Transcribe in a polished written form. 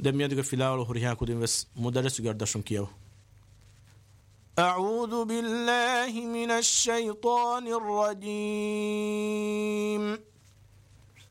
دەمیان دیگە فیلاوە هوریان کودیم بس مدرس گردشم کیو. أعوذ بالله من الشيطان الرجيم